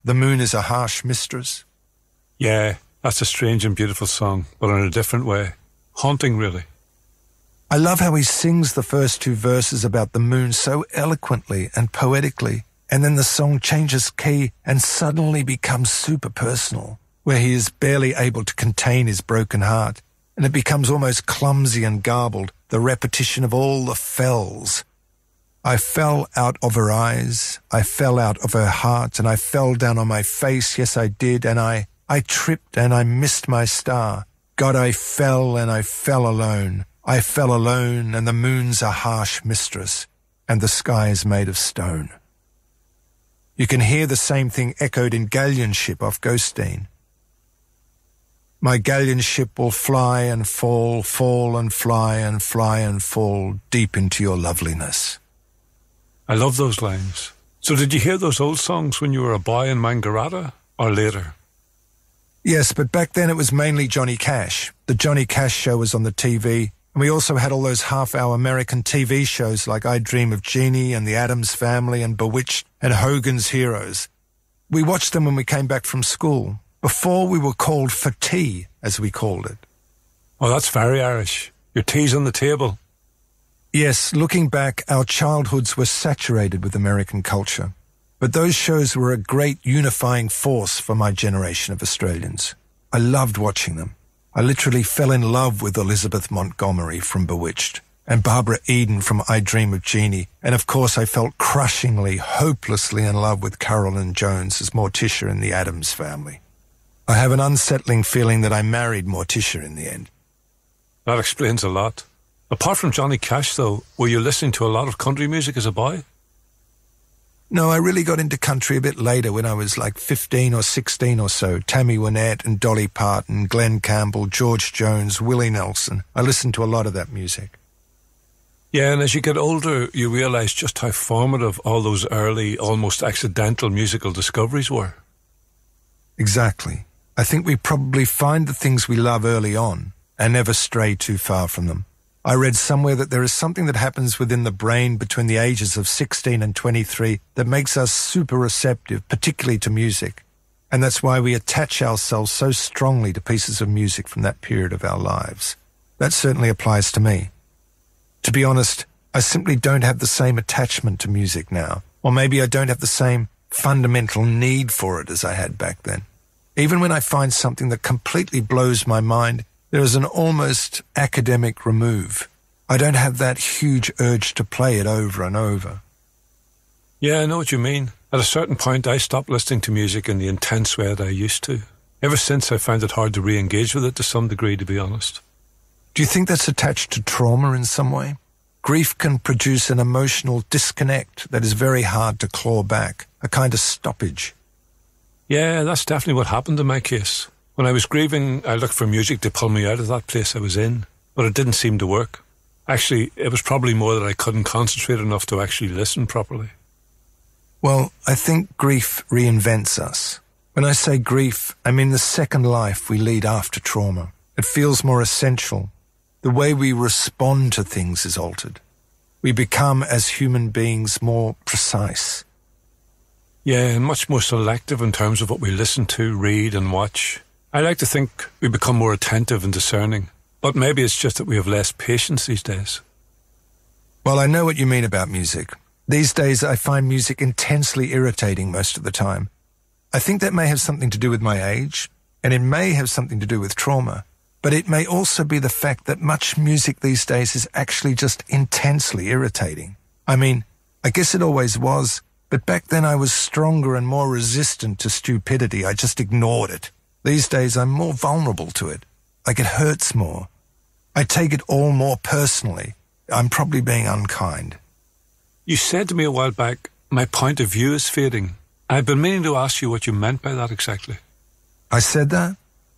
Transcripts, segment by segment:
The moon is a harsh mistress. Yeah, that's a strange and beautiful song, but in a different way. Haunting, really. I love how he sings the first two verses about the moon so eloquently and poetically, and then the song changes key and suddenly becomes super personal, where he is barely able to contain his broken heart, and it becomes almost clumsy and garbled, the repetition of all the fells. I fell out of her eyes, I fell out of her heart, and I fell down on my face, yes I did, and I tripped and I missed my star. God, I fell and I fell alone. I fell alone, and the moon's a harsh mistress, and the sky is made of stone. You can hear the same thing echoed in Galleon Ship off Ghosteen. My galleon ship will fly and fall, fall and fly and fly and fall deep into your loveliness. I love those lines. So did you hear those old songs when you were a boy in Wangaratta, or later? Yes, but back then it was mainly Johnny Cash. The Johnny Cash show was on the TV, and we also had all those half-hour American TV shows like I Dream of Jeannie and The Addams Family and Bewitched and Hogan's Heroes. We watched them when we came back from school, before we were called for tea, as we called it. Oh, that's very Irish. Your tea's on the table. Yes, looking back, our childhoods were saturated with American culture. But those shows were a great unifying force for my generation of Australians. I loved watching them. I literally fell in love with Elizabeth Montgomery from Bewitched and Barbara Eden from I Dream of Jeannie. And of course I felt crushingly, hopelessly in love with Carolyn Jones as Morticia in The Addams Family. I have an unsettling feeling that I married Morticia in the end. That explains a lot. Apart from Johnny Cash, though, were you listening to a lot of country music as a boy? No, I really got into country a bit later when I was like 15 or 16 or so. Tammy Wynette and Dolly Parton, Glenn Campbell, George Jones, Willie Nelson. I listened to a lot of that music. Yeah, and as you get older, you realise just how formative all those early, almost accidental musical discoveries were. Exactly. I think we probably find the things we love early on and never stray too far from them. I read somewhere that there is something that happens within the brain between the ages of 16 and 23 that makes us super receptive, particularly to music. And that's why we attach ourselves so strongly to pieces of music from that period of our lives. That certainly applies to me. To be honest, I simply don't have the same attachment to music now. Or maybe I don't have the same fundamental need for it as I had back then. Even when I find something that completely blows my mind, there is an almost academic remove. I don't have that huge urge to play it over and over. Yeah, I know what you mean. At a certain point, I stopped listening to music in the intense way that I used to. Ever since, I found it hard to re-engage with it to some degree, to be honest. Do you think that's attached to trauma in some way? Grief can produce an emotional disconnect that is very hard to claw back, a kind of stoppage. Yeah, that's definitely what happened in my case. When I was grieving, I looked for music to pull me out of that place I was in, but it didn't seem to work. Actually, it was probably more that I couldn't concentrate enough to actually listen properly. Well, I think grief reinvents us. When I say grief, I mean the second life we lead after trauma. It feels more essential. The way we respond to things is altered. We become, as human beings, more precise. Yeah, and much more selective in terms of what we listen to, read and watch. I like to think we become more attentive and discerning, but maybe it's just that we have less patience these days. Well, I know what you mean about music. These days I find music intensely irritating most of the time. I think that may have something to do with my age, and it may have something to do with trauma, but it may also be the fact that much music these days is actually just intensely irritating. I mean, I guess it always was, but back then I was stronger and more resistant to stupidity. I just ignored it. These days I'm more vulnerable to it. Like it hurts more. I take it all more personally. I'm probably being unkind. You said to me a while back, my point of view is fading. I've been meaning to ask you what you meant by that exactly. I said that?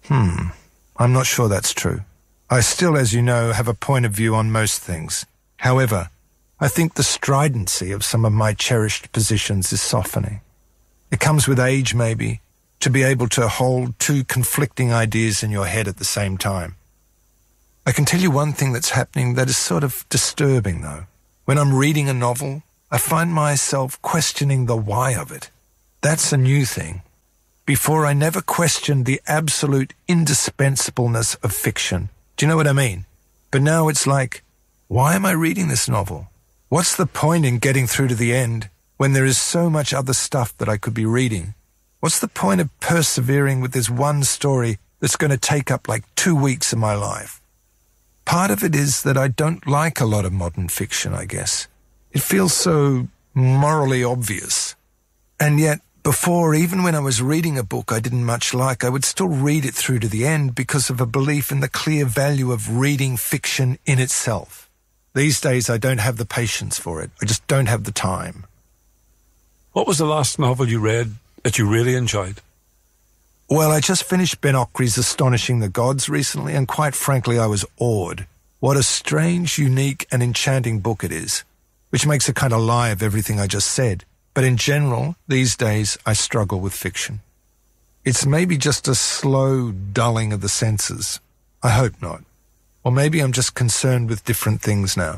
I'm not sure that's true. I still, as you know, have a point of view on most things. However, I think the stridency of some of my cherished positions is softening. It comes with age, maybe, to be able to hold two conflicting ideas in your head at the same time. I can tell you one thing that's happening that is sort of disturbing, though. When I'm reading a novel, I find myself questioning the why of it. That's a new thing. before I never questioned the absolute indispensableness of fiction. Do you know what I mean? But now it's like, why am I reading this novel? What's the point in getting through to the end when there is so much other stuff that I could be reading? What's the point of persevering with this one story that's going to take up like 2 weeks of my life? Part of it is that I don't like a lot of modern fiction, I guess. It feels so morally obvious. And yet, before, even when I was reading a book I didn't much like, I would still read it through to the end because of a belief in the clear value of reading fiction in itself. These days I don't have the patience for it. I just don't have the time. What was the last novel you read that you really enjoyed? Well, I just finished Ben Okri's Astonishing the Gods recently, and quite frankly I was awed. What a strange, unique and enchanting book it is, which makes a kind of lie of everything I just said. But in general, these days, I struggle with fiction. It's maybe just a slow dulling of the senses. I hope not. Or maybe I'm just concerned with different things now.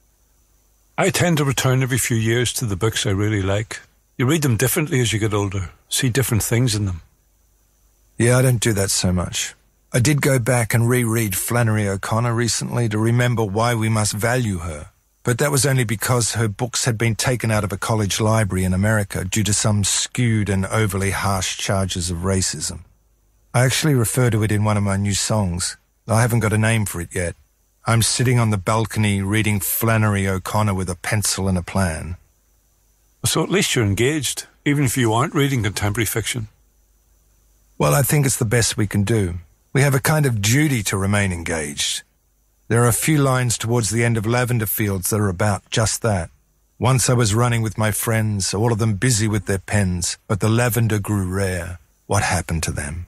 I tend to return every few years to the books I really like. You read them differently as you get older, see different things in them. Yeah, I don't do that so much. I did go back and reread Flannery O'Connor recently to remember why we must value her. But that was only because her books had been taken out of a college library in America due to some skewed and overly harsh charges of racism. I actually refer to it in one of my new songs. I haven't got a name for it yet. I'm sitting on the balcony reading Flannery O'Connor with a pencil and a plan. So at least you're engaged, even if you aren't reading contemporary fiction. Well, I think it's the best we can do. We have a kind of duty to remain engaged. There are a few lines towards the end of Lavender Fields that are about just that. Once I was running with my friends, all of them busy with their pens, but the lavender grew rare. What happened to them?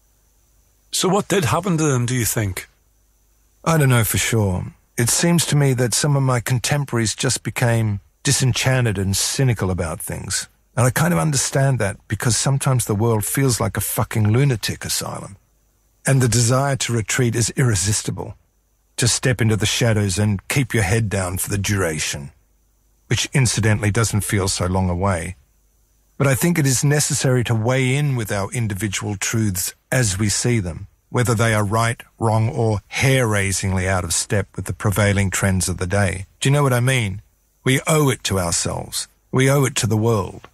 So what did happen to them, do you think? I don't know for sure. It seems to me that some of my contemporaries just became disenchanted and cynical about things. And I kind of understand that because sometimes the world feels like a fucking lunatic asylum. And the desire to retreat is irresistible. To step into the shadows and keep your head down for the duration, which incidentally doesn't feel so long away. But I think it is necessary to weigh in with our individual truths as we see them, whether they are right, wrong, or hair-raisingly out of step with the prevailing trends of the day. Do you know what I mean? We owe it to ourselves. We owe it to the world.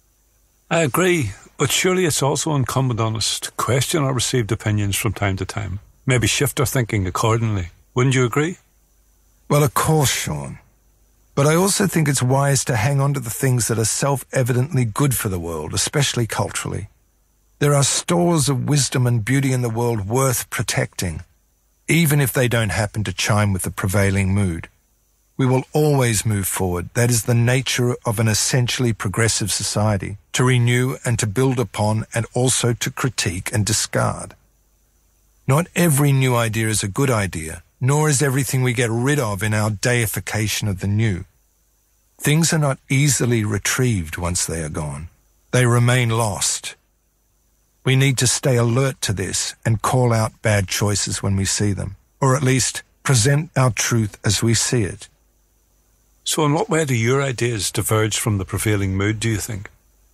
I agree, but surely it's also incumbent on us to question our received opinions from time to time. Maybe shift our thinking accordingly. Wouldn't you agree? Well, of course, Sean. But I also think it's wise to hang on to the things that are self-evidently good for the world, especially culturally. There are stores of wisdom and beauty in the world worth protecting, even if they don't happen to chime with the prevailing mood. We will always move forward. That is the nature of an essentially progressive society, to renew and to build upon and also to critique and discard. Not every new idea is a good idea, nor is everything we get rid of in our deification of the new. Things are not easily retrieved once they are gone. They remain lost. We need to stay alert to this and call out bad choices when we see them, or at least present our truth as we see it. So in what way do your ideas diverge from the prevailing mood, do you think?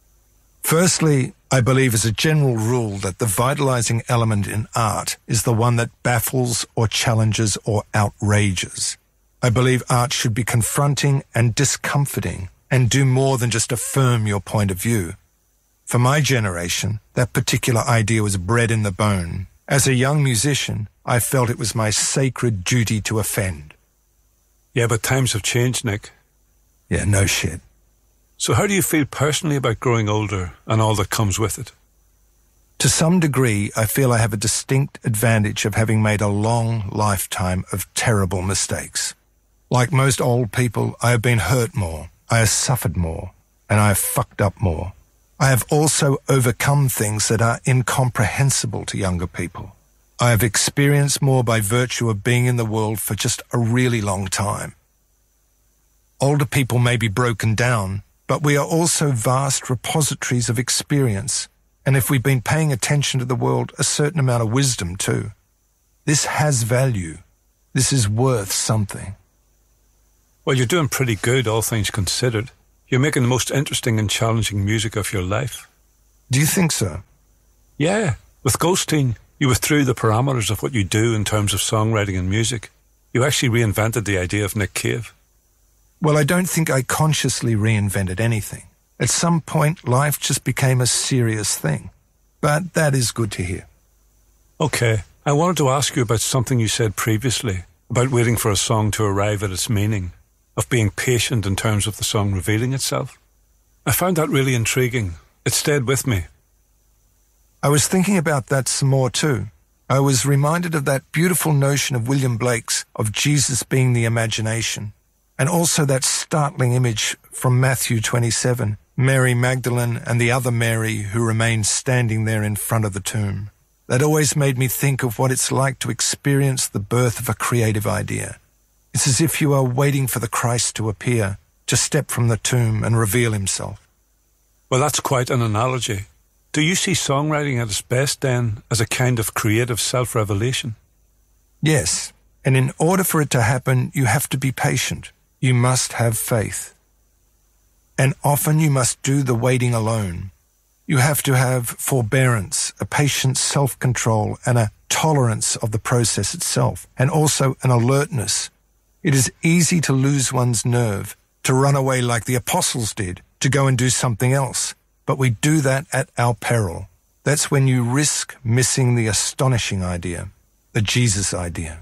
Firstly, I believe as a general rule that the vitalizing element in art is the one that baffles or challenges or outrages. I believe art should be confronting and discomforting and do more than just affirm your point of view. For my generation, that particular idea was bred in the bone. As a young musician, I felt it was my sacred duty to offend. Yeah, but times have changed, Nick. Yeah, no shit. So how do you feel personally about growing older and all that comes with it? To some degree, I feel I have a distinct advantage of having made a long lifetime of terrible mistakes. Like most old people, I have been hurt more, I have suffered more, and I have fucked up more. I have also overcome things that are incomprehensible to younger people. I have experienced more by virtue of being in the world for just a really long time. Older people may be broken down, but we are also vast repositories of experience, and if we've been paying attention to the world, a certain amount of wisdom too. This has value. This is worth something. Well, you're doing pretty good, all things considered. You're making the most interesting and challenging music of your life. Do you think so? Yeah, with Ghosteen, you withdrew the parameters of what you do in terms of songwriting and music. You actually reinvented the idea of Nick Cave. Well, I don't think I consciously reinvented anything. At some point, life just became a serious thing. But that is good to hear. Okay, I wanted to ask you about something you said previously, about waiting for a song to arrive at its meaning, of being patient in terms of the song revealing itself. I found that really intriguing. It stayed with me. I was thinking about that some more too. I was reminded of that beautiful notion of William Blake's of Jesus being the imagination, and also that startling image from Matthew 27, Mary Magdalene and the other Mary who remained standing there in front of the tomb. That always made me think of what it's like to experience the birth of a creative idea. It's as if you are waiting for the Christ to appear, to step from the tomb and reveal himself. Well, that's quite an analogy. Do you see songwriting at its best then as a kind of creative self-revelation? Yes, and in order for it to happen, you have to be patient. You must have faith. And often you must do the waiting alone. You have to have forbearance, a patient self-control, and a tolerance of the process itself, and also an alertness. It is easy to lose one's nerve, to run away like the apostles did, to go and do something else. But we do that at our peril. That's when you risk missing the astonishing idea, the Jesus idea.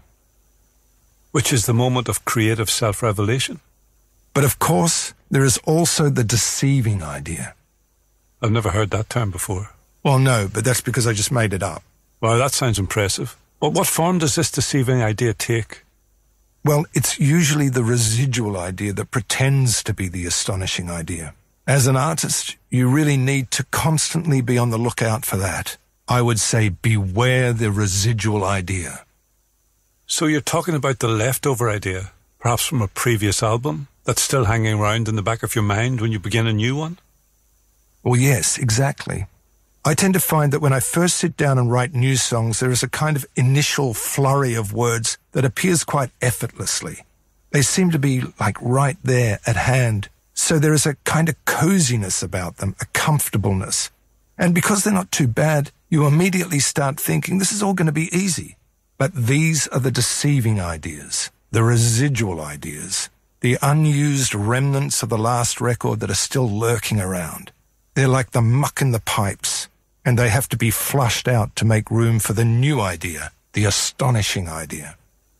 Which is the moment of creative self-revelation. But of course, there is also the deceiving idea. I've never heard that term before. Well, no, but that's because I just made it up. Wow, that sounds impressive. But what form does this deceiving idea take? Well, it's usually the residual idea that pretends to be the astonishing idea. As an artist, you really need to constantly be on the lookout for that. I would say beware the residual idea. So you're talking about the leftover idea, perhaps from a previous album, that's still hanging around in the back of your mind when you begin a new one? Well, yes, exactly. I tend to find that when I first sit down and write new songs, there is a kind of initial flurry of words that appears quite effortlessly. They seem to be like right there at hand. So there is a kind of coziness about them, a comfortableness. And because they're not too bad, you immediately start thinking this is all going to be easy. But these are the deceiving ideas, the residual ideas, the unused remnants of the last record that are still lurking around. They're like the muck in the pipes, and they have to be flushed out to make room for the new idea, the astonishing idea.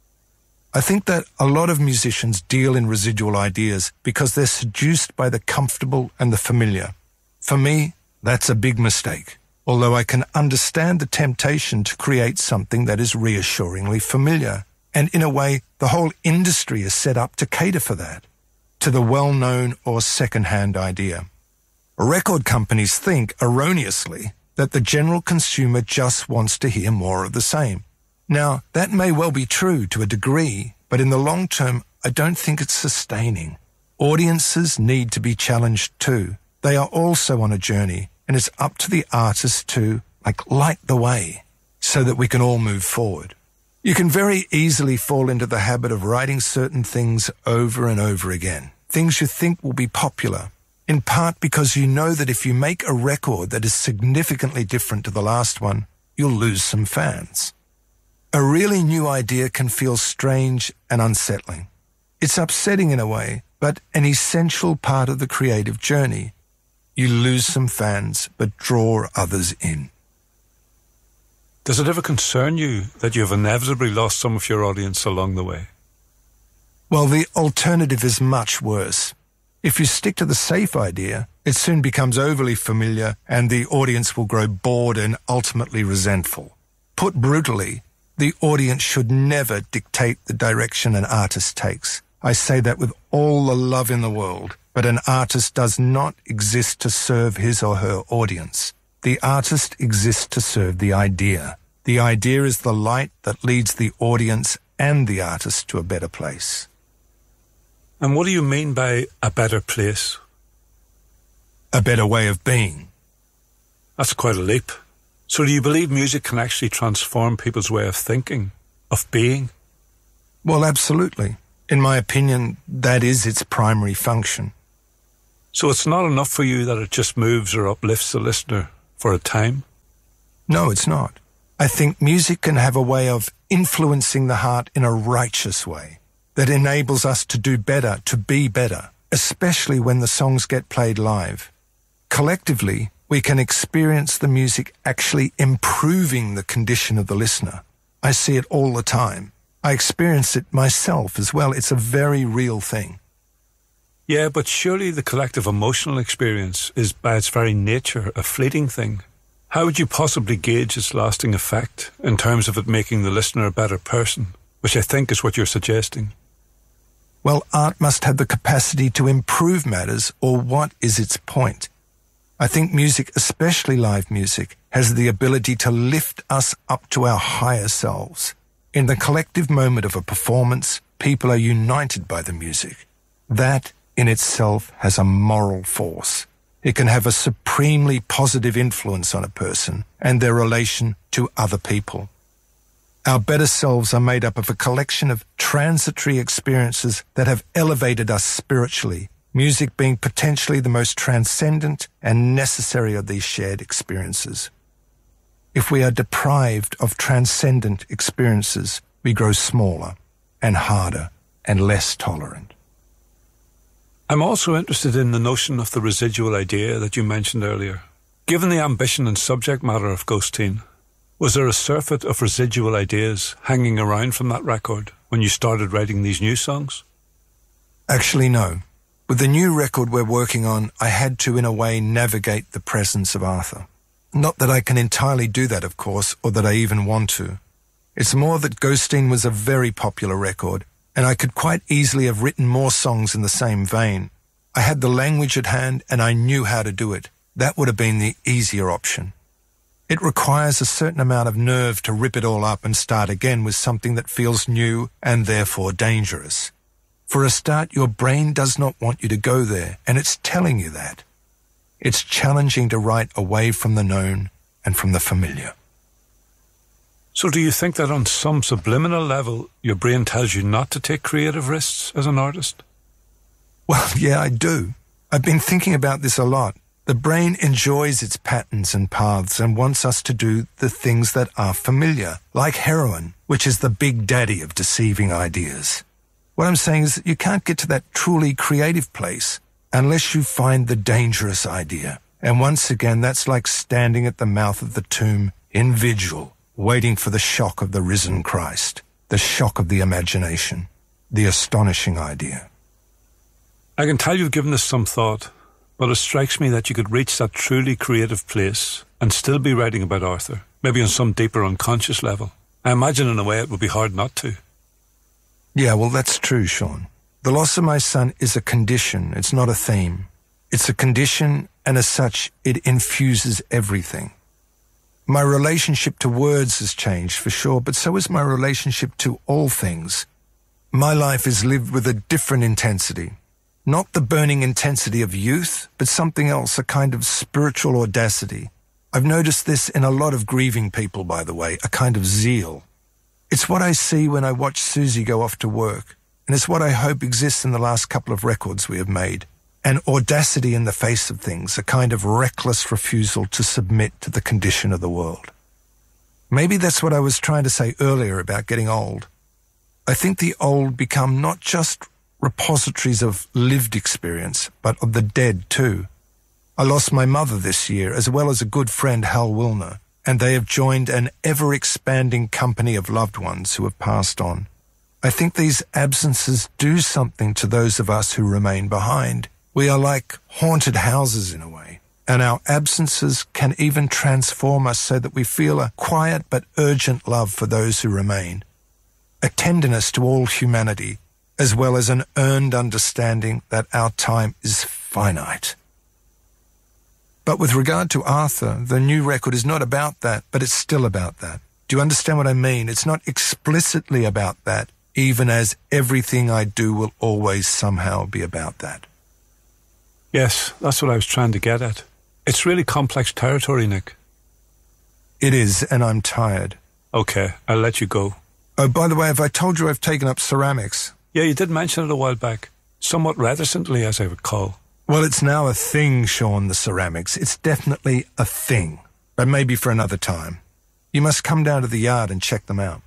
I think that a lot of musicians deal in residual ideas because they're seduced by the comfortable and the familiar. For me, that's a big mistake, although I can understand the temptation to create something that is reassuringly familiar. And in a way, the whole industry is set up to cater for that, to the well-known or second-hand idea. Record companies think, erroneously, that the general consumer just wants to hear more of the same. Now, that may well be true to a degree, but in the long term, I don't think it's sustaining. Audiences need to be challenged too. They are also on a journey, and it's up to the artist to, light the way, so that we can all move forward. You can very easily fall into the habit of writing certain things over and over again, things you think will be popular, in part because you know that if you make a record that is significantly different to the last one, you'll lose some fans. A really new idea can feel strange and unsettling. It's upsetting in a way, but an essential part of the creative journey. You lose some fans, but draw others in. Does it ever concern you that you have inevitably lost some of your audience along the way? Well, the alternative is much worse. If you stick to the safe idea, it soon becomes overly familiar and the audience will grow bored and ultimately resentful. Put brutally, the audience should never dictate the direction an artist takes. I say that with all the love in the world, but an artist does not exist to serve his or her audience. The artist exists to serve the idea. The idea is the light that leads the audience and the artist to a better place. And what do you mean by a better place? A better way of being. That's quite a leap. So do you believe music can actually transform people's way of thinking, of being? Well, absolutely. In my opinion, that is its primary function. So it's not enough for you that it just moves or uplifts the listener for a time? No, it's not. I think music can have a way of influencing the heart in a righteous way that enables us to do better, to be better, especially when the songs get played live. Collectively, we can experience the music actually improving the condition of the listener. I see it all the time. I experience it myself as well. It's a very real thing. Yeah, but surely the collective emotional experience is by its very nature a fleeting thing. How would you possibly gauge its lasting effect in terms of it making the listener a better person, which I think is what you're suggesting? Well, art must have the capacity to improve matters, or what is its point? I think music, especially live music, has the ability to lift us up to our higher selves. In the collective moment of a performance, people are united by the music. That in itself has a moral force. It can have a supremely positive influence on a person and their relation to other people. Our better selves are made up of a collection of transitory experiences that have elevated us spiritually, music being potentially the most transcendent and necessary of these shared experiences. If we are deprived of transcendent experiences, we grow smaller and harder and less tolerant. I'm also interested in the notion of the residual idea that you mentioned earlier. Given the ambition and subject matter of Ghosteen, was there a surfeit of residual ideas hanging around from that record when you started writing these new songs? Actually, no. With the new record we're working on, I had to, in a way, navigate the presence of Arthur. Not that I can entirely do that, of course, or that I even want to. It's more that Ghosteen was a very popular record, and I could quite easily have written more songs in the same vein. I had the language at hand, and I knew how to do it. That would have been the easier option. It requires a certain amount of nerve to rip it all up and start again with something that feels new and therefore dangerous. For a start, your brain does not want you to go there, and it's telling you that. It's challenging to write away from the known and from the familiar. So do you think that on some subliminal level, your brain tells you not to take creative risks as an artist? Well, yeah, I do. I've been thinking about this a lot. The brain enjoys its patterns and paths and wants us to do the things that are familiar, like heroin, which is the big daddy of deceiving ideas. What I'm saying is that you can't get to that truly creative place unless you find the dangerous idea. And once again, that's like standing at the mouth of the tomb in vigil, waiting for the shock of the risen Christ, the shock of the imagination, the astonishing idea. I can tell you've given this some thought, but it strikes me that you could reach that truly creative place and still be writing about Arthur, maybe on some deeper unconscious level. I imagine in a way it would be hard not to. Yeah, well, that's true, Sean. The loss of my son is a condition, it's not a theme. It's a condition, and as such, it infuses everything. My relationship to words has changed, for sure, but so has my relationship to all things. My life is lived with a different intensity. Not the burning intensity of youth, but something else, a kind of spiritual audacity. I've noticed this in a lot of grieving people, by the way, a kind of zeal. It's what I see when I watch Susie go off to work, and it's what I hope exists in the last couple of records we have made. An audacity in the face of things, a kind of reckless refusal to submit to the condition of the world. Maybe that's what I was trying to say earlier about getting old. I think the old become not just repositories of lived experience, but of the dead too. I lost my mother this year, as well as a good friend, Hal Wilner, and they have joined an ever-expanding company of loved ones who have passed on. I think these absences do something to those of us who remain behind. We are like haunted houses in a way, and our absences can even transform us so that we feel a quiet but urgent love for those who remain, a tenderness to all humanity, as well as an earned understanding that our time is finite. But with regard to Arthur, the new record is not about that, but it's still about that. Do you understand what I mean? It's not explicitly about that, even as everything I do will always somehow be about that. Yes, that's what I was trying to get at. It's really complex territory, Nick. It is, and I'm tired. Okay, I'll let you go. Oh, by the way, have I told you I've taken up ceramics? Yeah, you did mention it a while back. Somewhat reticently, as I recall. Well, it's now a thing, Sean, the ceramics. It's definitely a thing. But maybe for another time. You must come down to the yard and check them out.